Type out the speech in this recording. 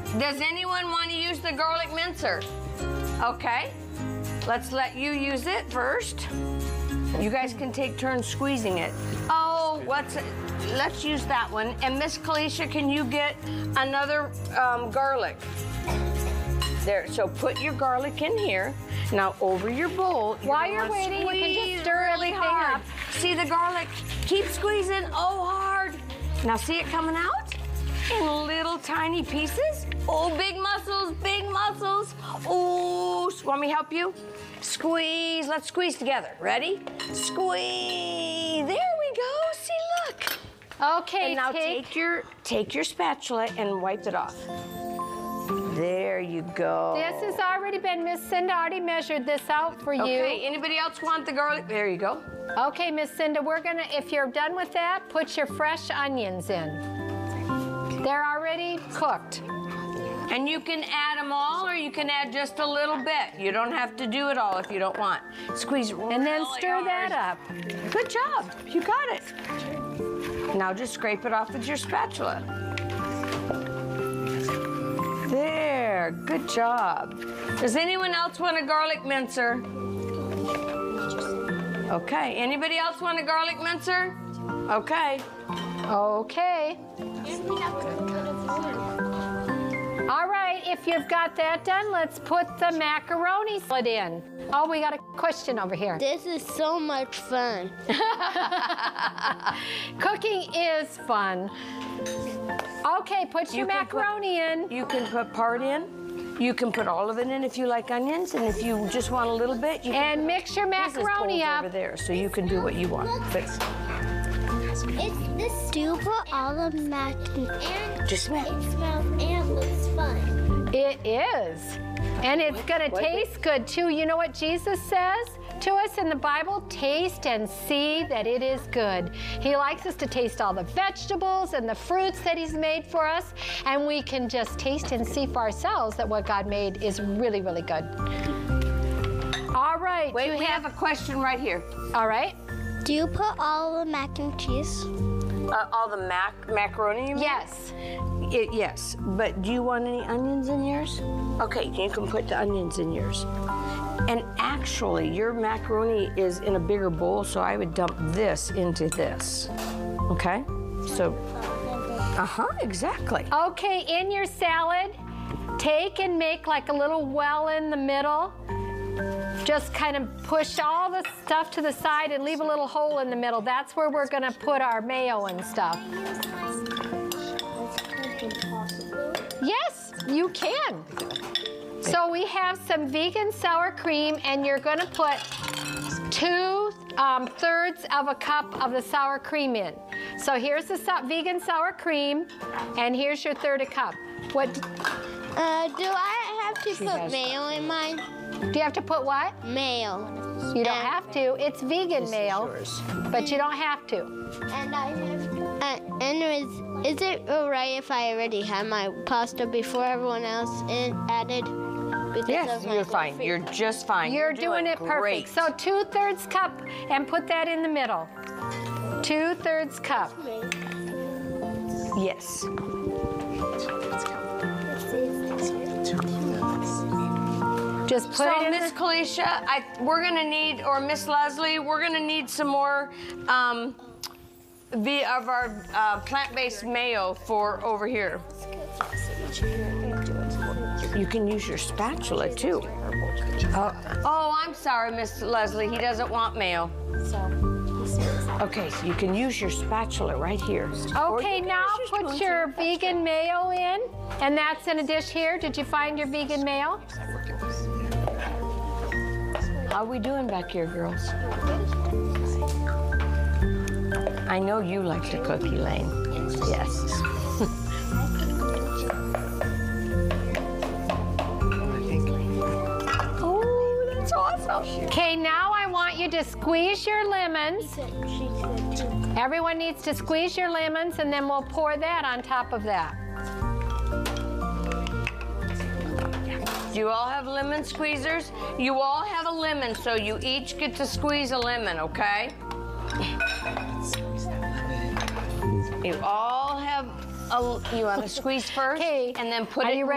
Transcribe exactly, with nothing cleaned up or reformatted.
Does anyone want to use the garlic mincer? Okay. Let's let you use it first. You guys can take turns squeezing it. Oh, what's it? Let's use that one. And Miss Kalisha, can you get another um, garlic? There, so put your garlic in here. Now over your bowl. While you're, you're waiting, you can just stir really hard. Up. See the garlic? Keep squeezing, oh hard. Now see it coming out? In little tiny pieces. Oh, big muscles, big muscles. Oh, want me to help you? Squeeze, let's squeeze together. Ready? Squeeze, there we go, see, look. Okay, and now take... take your, take your spatula and wipe it off. There you go. This has already been, Miss Cinda already measured this out for you. Okay, anybody else want the garlic? There you go. Okay, Miss Cinda, we're gonna, if you're done with that, put your fresh onions in. They're already cooked. And you can add them all, or you can add just a little bit. You don't have to do it all if you don't want. Squeeze really and then stir hard. that up. Good job, you got it. Now just scrape it off with your spatula. There, good job. Does anyone else want a garlic mincer? Okay, anybody else want a garlic mincer? Okay. Okay. All right, if you've got that done, let's put the macaroni salad in. Oh, we got a question over here. This is so much fun. Cooking is fun. Okay, put your macaroni put, in. You can put part in. You can put all of it in if you like onions, and if you just want a little bit, you can and mix your macaroni up over there, so you can do what you want. But it's this. Do you put all the mac and just smell. It smells and looks fun. It is, and it's gonna taste good too. You know what Jesus says to us in the Bible? Taste and see that it is good. He likes us to taste all the vegetables and the fruits that he's made for us, and we can just taste and see for ourselves that what God made is really, really good. All right. Wait, we have, have a question right here. All right. Do you put all the mac and cheese? Uh, all the mac macaroni, you mean? Yes. It, yes, but do you want any onions in yours? Okay, you can put the onions in yours. And actually, your macaroni is in a bigger bowl, so I would dump this into this. Okay? So, uh-huh, exactly. Okay, in your salad, take and make like a little well in the middle. Just kind of push all the stuff to the side and leave a little hole in the middle. That's where we're gonna put our mayo and stuff. Yes, you can. So we have some vegan sour cream, and you're gonna put two um, thirds of a cup of the sour cream in. So here's the so vegan sour cream, and here's your third a cup. What? Uh, do I have to put mayo in mine? Do you have to put what? Mayo. You don't have to. It's vegan mayo, but you don't have to. And I have to. Uh, anyways, is it alright if I already have my pasta before everyone else in, added? Because yes, you're fine. Food. You're just fine. You're, you're doing, doing it great. perfect. So two thirds cup, and put that in the middle. Two thirds cup. Yes. Just put so, it in Miss Kalisha, I, we're gonna need, or Miss Leslie, we're gonna need some more um, the, of our uh, plant-based mayo for over here. You can use your spatula too. Oh, oh I'm sorry, Miss Leslie. He doesn't want mayo. Okay, so you can use your spatula right here. Okay, now put your vegan mayo in, and that's in a dish here. Did you find your vegan mayo? How are we doing back here, girls? I know you like to cook, Elaine. Yes. Oh, that's awesome. Okay, now I want you to squeeze your lemons. Everyone needs to squeeze your lemons, and then we'll pour that on top of that. Do you all have lemon squeezers? You all have a lemon, so you each get to squeeze a lemon, okay? You all have a, you want to squeeze first, okay. and then put Are it you in ready?